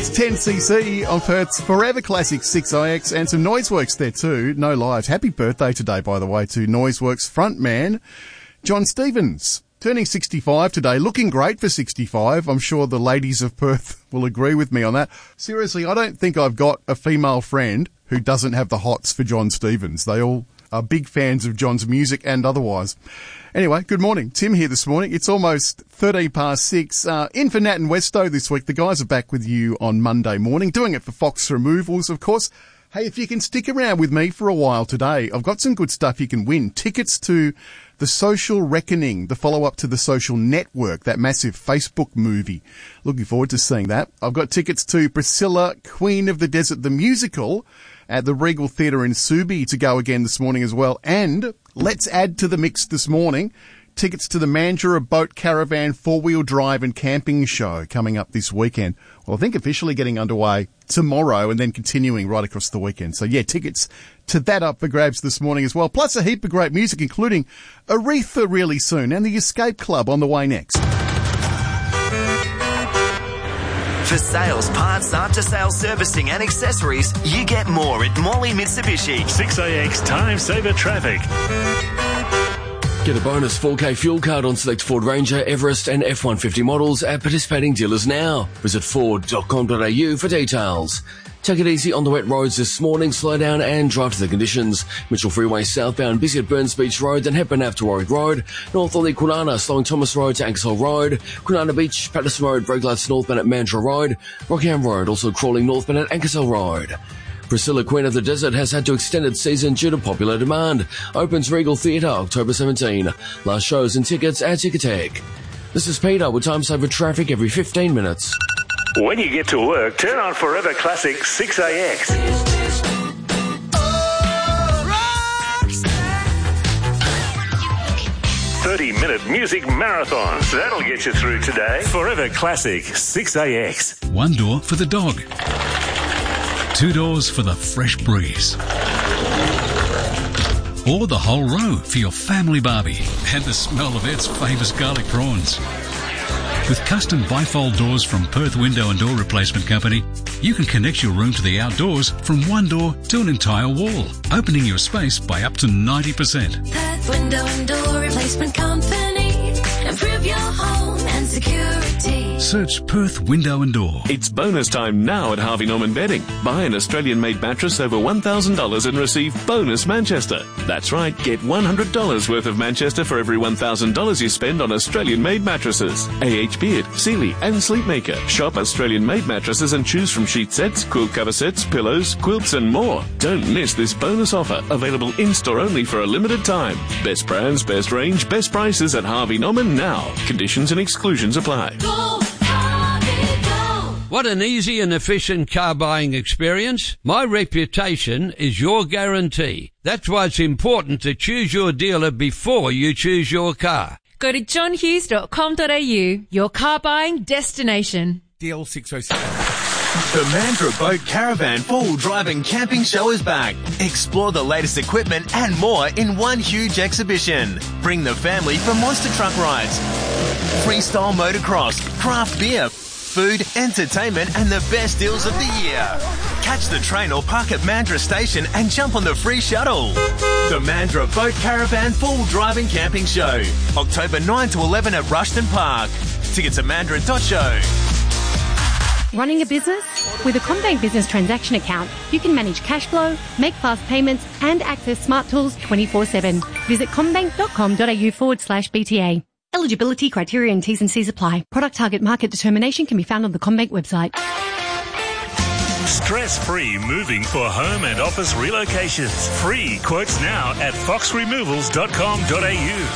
It's 10cc on Perth's Forever Classic 6IX and some Noiseworks there too. No lives. Happy birthday today, by the way, to Noiseworks frontman John Stevens. Turning 65 today, looking great for 65. I'm sure the ladies of Perth will agree with me on that. Seriously, I don't think I've got a female friend who doesn't have the hots for John Stevens. They all are big fans of John's music and otherwise. Anyway, good morning. Tim here this morning. It's almost 13 past 6. In for Nat and Westo this week. The guys are back with you on Monday morning, doing it for Fox Removals, of course. Hey, if you can stick around with me for a while today, I've got some good stuff you can win. Tickets to The Social Reckoning, the follow-up to The Social Network, that massive Facebook movie. Looking forward to seeing that. I've got tickets to Priscilla, Queen of the Desert, the musical, at the Regal Theatre in Subi to go again this morning as well. And let's add to the mix this morning, tickets to the Mandurah Boat Caravan four-wheel drive and camping show coming up this weekend. Well, I think officially getting underway tomorrow and then continuing right across the weekend. So yeah, tickets to that up for grabs this morning as well. Plus a heap of great music, including Aretha really soon and the Escape Club on the way next. For sales, parts, after-sales servicing and accessories, you get more at Morley Mitsubishi. 6AX Time Saver Traffic. Get a bonus 4K fuel card on select Ford Ranger, Everest and F-150 models at participating dealers now. Visit Ford.com.au for details. Take it easy on the wet roads this morning. Slow down and drive to the conditions. Mitchell Freeway southbound, busy at Burns Beach Road, then Hepburn Ave to Warwick Road. Northerly Kwinana, slowing Thomas Road to Ankersall Road. Kwinana Beach, Patterson Road, brake lights northbound at Mandurah Road. Rockingham Road, also crawling northbound at Ankersall Road. Priscilla, Queen of the Desert, has had to extend its season due to popular demand. Opens Regal Theatre October 17. Last shows and tickets at Ticketek. This is Peter with Time Saver Traffic every 15 minutes. When you get to work, turn on Forever Classic 6AX. 30-minute music marathons. That'll get you through today. Forever Classic 6AX. One door for the dog. Two doors for the fresh breeze. Or the whole row for your family barbie and the smell of its famous garlic prawns. With custom bifold doors from Perth Window and Door Replacement Company, you can connect your room to the outdoors from one door to an entire wall, opening your space by up to 90%. Perth Window and Door Replacement Company. Improve your home and security. Search Perth Window and Door. It's bonus time now at Harvey Norman Bedding. Buy an Australian-made mattress over $1,000 and receive bonus Manchester. That's right, get $100 worth of Manchester for every $1,000 you spend on Australian-made mattresses. AH Beard, Sealy and Sleepmaker. Shop Australian-made mattresses and choose from sheet sets, quilt cover sets, pillows, quilts and more. Don't miss this bonus offer, available in-store only for a limited time. Best brands, best range, best prices at Harvey Norman now. Conditions and exclusions apply. What an easy and efficient car buying experience. My reputation is your guarantee. That's why it's important to choose your dealer before you choose your car. Go to johnhughes.com.au, your car buying destination. DL 607. The Mandurah Boat Caravan four-wheel drive and camping show is back. Explore the latest equipment and more in one huge exhibition. Bring the family for monster truck rides, freestyle motocross, craft beer, food, entertainment and the best deals of the year. Catch the train or park at Mandurah Station and jump on the free shuttle. The Mandurah Boat Caravan four-wheel drive and camping show. October 9 to 11 at Rushton Park. Tickets at mandurah.show. Running a business? With a CommBank Business Transaction Account, you can manage cash flow, make fast payments and access smart tools 24/7. Visit commbank.com.au/BTA. Eligibility criteria and T's and C's apply. Product target market determination can be found on the CommBank website. Stress-free moving for home and office relocations. Free quotes now at foxremovals.com.au.